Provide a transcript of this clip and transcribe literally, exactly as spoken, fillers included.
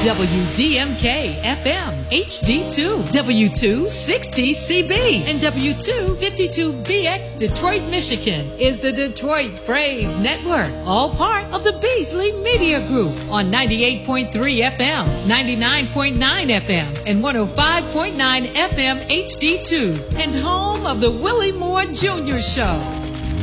W D M K F M, H D two, W two sixty C B, and W two fifty-two B X Detroit, Michigan is the Detroit Praise Network, all part of the Beasley Media Group on ninety-eight point three F M, ninety-nine point nine F M, and one oh five point nine F M H D two, and home of the Willie Moore Junior Show.